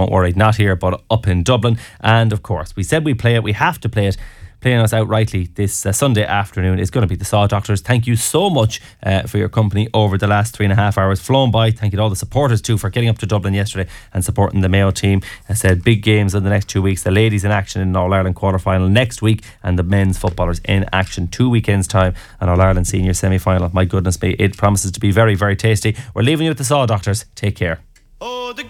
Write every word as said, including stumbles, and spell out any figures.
don't worry, not here but up in Dublin. And of course, we said we play it, we have to play it. Playing us outrightly this uh, Sunday afternoon is going to be the Saw Doctors. Thank you so much uh, for your company over the last three and a half hours. Flown by. Thank you to all the supporters too for getting up to Dublin yesterday and supporting the Mayo team. I said big games in the next two weeks. The ladies in action in All Ireland quarter final next week, and the men's footballers in action two weekends time, and All Ireland senior semi final. My goodness me, it promises to be very, very tasty. We're leaving you with the Saw Doctors. Take care.